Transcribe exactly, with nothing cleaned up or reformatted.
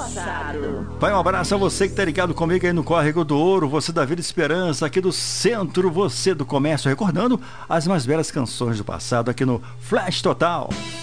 passado. Vai um abraço a você que tá ligado comigo aí no Córrego do Ouro, você da Vida Esperança, aqui do Centro, você do Comércio, recordando as mais belas canções do passado aqui no Flash Total.